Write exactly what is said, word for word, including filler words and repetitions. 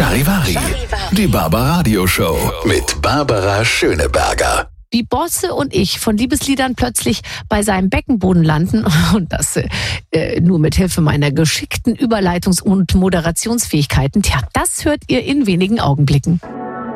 Charivari, die Barbaradio Show mit Barbara Schöneberger. Wie Bosse und ich von Liebesliedern plötzlich bei seinem Beckenboden landen und das äh, nur mit Hilfe meiner geschickten Überleitungs- und Moderationsfähigkeiten, tja, das hört ihr in wenigen Augenblicken.